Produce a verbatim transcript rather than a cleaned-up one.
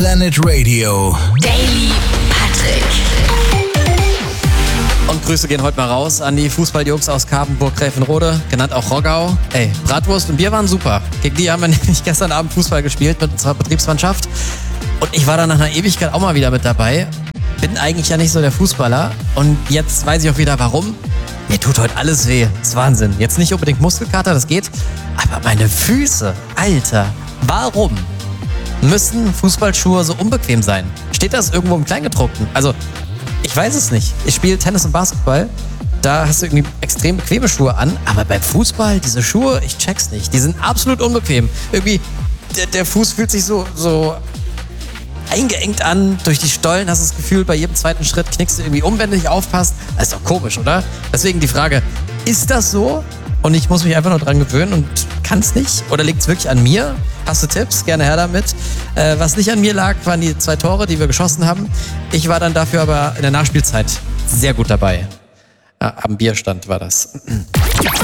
Planet Radio. Daily Patrick. Und Grüße gehen heute mal raus an die Fußballjungs aus Karpenburg-Gräfenrode, genannt auch Roggau. Ey, Bratwurst und Bier waren super. Gegen die haben wir nämlich gestern Abend Fußball gespielt mit unserer Betriebsmannschaft. Und ich war dann nach einer Ewigkeit auch mal wieder mit dabei. Bin eigentlich ja nicht so der Fußballer. Und jetzt weiß ich auch wieder, warum. Mir tut heute alles weh. Das ist Wahnsinn. Jetzt nicht unbedingt Muskelkater, das geht. Aber meine Füße, Alter, warum müssen Fußballschuhe so unbequem sein? Steht das irgendwo im Kleingedruckten? Also, ich weiß es nicht. Ich spiele Tennis und Basketball. Da hast du irgendwie extrem bequeme Schuhe an. Aber beim Fußball, diese Schuhe, ich check's nicht. Die sind absolut unbequem. Irgendwie, der, der Fuß fühlt sich so, so eingeengt an. Durch die Stollen hast du das Gefühl, bei jedem zweiten Schritt knickst du irgendwie um, wenn du nicht aufpasst. Das ist doch komisch, oder? Deswegen die Frage, ist das so? Und ich muss mich einfach nur dran gewöhnen und kann's nicht? Oder liegt's wirklich an mir? Hast du Tipps? Gerne her damit. Äh, was nicht an mir lag, waren die zwei Tore, die wir geschossen haben. Ich war dann dafür aber in der Nachspielzeit sehr gut dabei. Ja, am Bierstand war das.